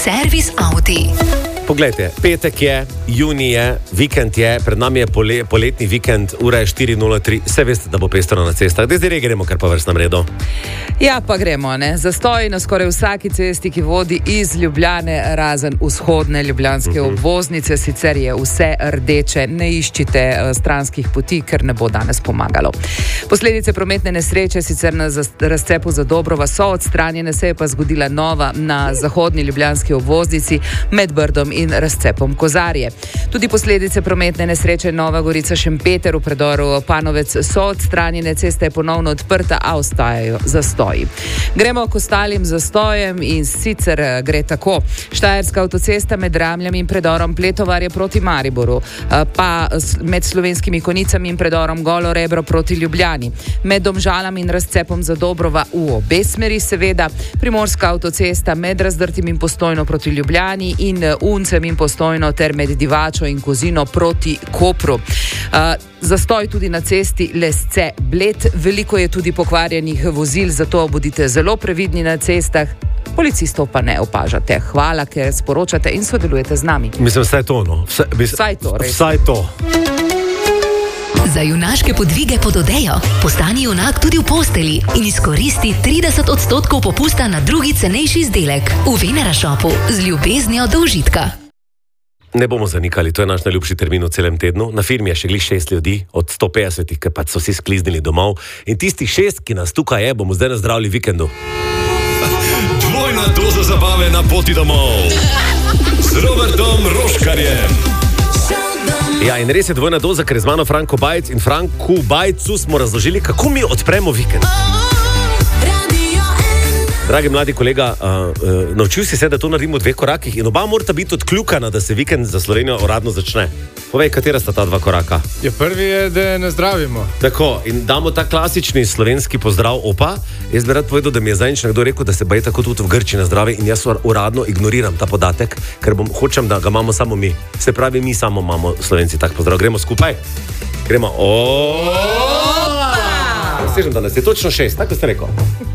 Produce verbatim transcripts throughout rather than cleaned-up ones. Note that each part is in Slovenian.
Servis Audi. Poglejte, petek je, junij je, vikend je, pred nami je pole, poletni vikend, ura je štiri nula tri, vse veste, da bo pestro na cestah. Zdaj zdaj gremo kar po vrstnem redu. Ja, pa gremo, ne. Zastoj na skoraj vsaki cesti, ki vodi iz Ljubljane, razen vzhodne ljubljanske uh-huh. obvoznice, sicer je vse rdeče, ne iščite uh, stranskih poti, ker ne bo danes pomagalo. Posledice prometne nesreče sicer na razcepu Zadobrova so odstranjene, se je pa zgodila nova na zahodni ljubljanski obvoznici med Brdom in razcepom Kozarje. Tudi posledice prometne nesreče Nova Gorica Šempeter v predoru Panovec so odstranjene, cesta je ponovno odprta, a ostajajo zastoji. Gremo k ostalim zastojem in sicer gre tako. Štajerska avtocesta med Ramljem in predorom Pletovarje proti Mariboru, pa med Slovenskimi Konicami in predorom Golo Rebro proti Ljubljani, med Domžalami in razcepom Zadobrova v obe smeri seveda, Primorska avtocesta med Razdrtim in Postojno proti Ljubljani in Uncem in Postojno ter med Divačo in Kozino proti Kopru. Uh, zastoj tudi na cesti Lesce Bled, veliko je tudi pokvarjenih vozil, zato bodite zelo previdni na cestah. Policistov pa ne opažate. Hvala, ker sporočate in sodelujete z nami. Mislim, vsaj to, no. Vse, bis, vsaj to, res. Vsaj to. Za junaške podvige pod odejo postani junak tudi v posteli in izkoristi trideset odstotkov popusta na drugi cenejši izdelek v Venera Shopu z ljubeznijo do užitka. Ne bomo zanikali, to je naš najljubši termin v celem tednu. Na firmi je še glih šest ljudi od sto petdeset, ki pač so vsi skliznili domov. In tistih šest, ki nas tukaj je, bomo zdaj nazdravili vikendu. Dvojna doza zabave na poti domov z Robertom Roškarjem. Ja, in res je dvojna doza, ker je z mano Franko Bajc in Franku Bajcu smo razložili, kako mi odpremo vikend. Dragi mladi kolega, uh, uh, naučil si se, da to naredimo v dveh korakih in oba morata biti odkljukana, da se vikend za Slovenijo uradno začne. Povej, katera sta ta dva koraka? Ja, prvi je, da ne zdravimo. Tako, in damo ta klasični slovenski pozdrav opa. Jaz bi rad povedal, da mi je zadnjič nekdo rekel, da se baje tako tudi v Grčiji na zdravi in jaz uradno ignoriram ta podatek, ker bom, hočem, da ga imamo samo mi. Se pravi, mi samo imamo Slovenci tak pozdrav. Gremo skupaj? Gremo. Opa! Sežem, da nas je točno šest, tako ste rekel.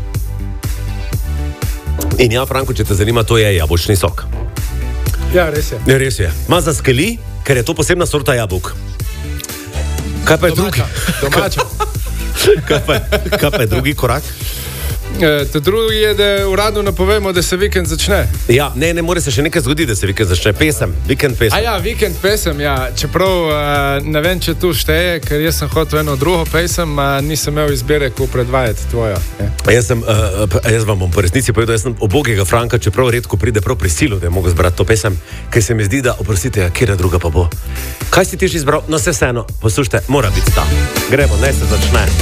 In ja, Franko, če te zanima, to je jabolčni sok. Ja, res je. Ne, res je. Ma zaskeli, ker je to posebna sorta jabolk. Kaj pa je drugi? Domača. Kaj pa je, kaj pa je drugi korak? E, to drugi je, da uradno napovemo, da se vikend začne. Ja, ne, ne more se še nekaj zgoditi, da se vikend začne. Pesem, vikend pesem. A ja, vikend pesem, ja. Čeprav uh, ne vem, če tu šteje, ker jaz sem hotel eno drugo pesem, uh, nisem imel izbire, ko predvajati tvojo. Jaz, sem, uh, jaz vam bom po resnici povedal, jaz sem obogega Franka, čeprav redko pride prav prisilo, da je mogel zbrati to pesem, ker se mi zdi, da, oprostite, kjera druga pa bo. Kaj si ti že izbral? No, se vseeno, poslušajte, mora biti ta. Gremo, naj se začne.